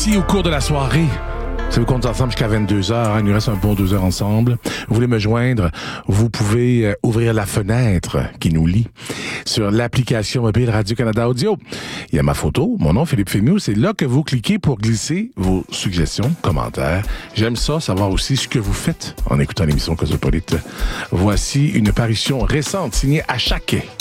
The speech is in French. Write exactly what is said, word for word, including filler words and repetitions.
aussi au cours de la soirée. Si vous comptez ensemble jusqu'à vingt-deux heures, hein, il nous reste un bon deux heures ensemble. Vous voulez me joindre, vous pouvez euh, ouvrir la fenêtre qui nous lie sur l'application mobile Radio-Canada Audio. Il y a ma photo, mon nom Philippe Fémieux, c'est là que vous cliquez pour glisser vos suggestions, commentaires. J'aime ça, savoir aussi ce que vous faites en écoutant l'émission Cosmopolite. Voici une parution récente signée à chaque